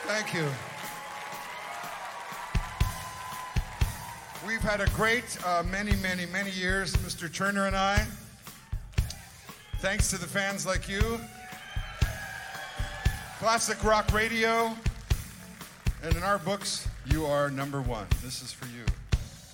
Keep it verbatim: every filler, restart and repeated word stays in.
Thank you. We've had a great uh, many, many, many years, Mister Turner and I. Thanks to the fans like you. Classic rock radio. And in our books, you are number one. This is for you.